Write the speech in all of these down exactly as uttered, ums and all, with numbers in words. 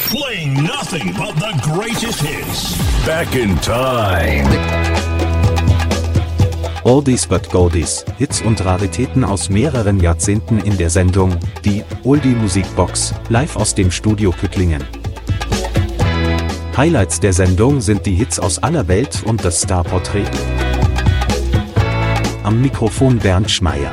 Playing nothing but the greatest hits. Back in time. Oldies but Goldies, Hits und Raritäten aus mehreren Jahrzehnten in der Sendung, die Oldie Musikbox, live aus dem Studio Püttlingen. Highlights der Sendung sind die Hits aus aller Welt und das Starporträt. Am Mikrofon Bernd Schmeier.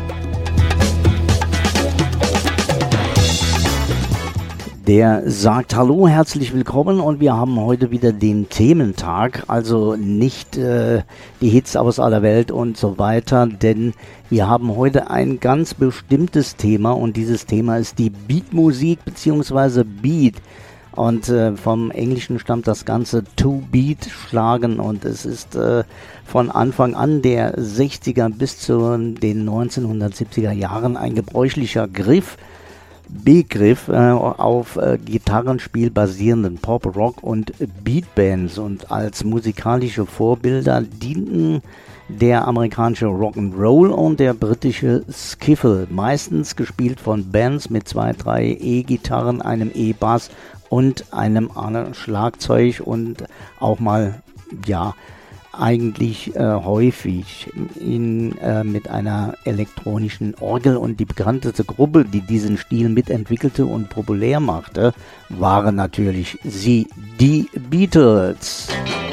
Der sagt Hallo, herzlich willkommen, und wir haben heute wieder den Thementag, also nicht äh, die Hits aus aller Welt und so weiter, denn wir haben heute ein ganz bestimmtes Thema, und dieses Thema ist die Beatmusik bzw. Beat. Und äh, vom Englischen stammt das Ganze to beat, schlagen, und es ist äh, von Anfang an der sechziger bis zu den neunzehnhundertsiebziger Jahren ein gebräuchlicher Griff, Begriff äh, auf äh, Gitarrenspiel basierenden Pop, Rock und Beatbands, und als musikalische Vorbilder dienten der amerikanische Rock'n'Roll und der britische Skiffle, meistens gespielt von Bands mit zwei, drei E-Gitarren, einem E-Bass und einem Schlagzeug und auch mal, ja, eigentlich äh, häufig in, äh, mit einer elektronischen Orgel, und die bekannteste Gruppe, die diesen Stil mitentwickelte und populär machte, waren natürlich sie, die Beatles.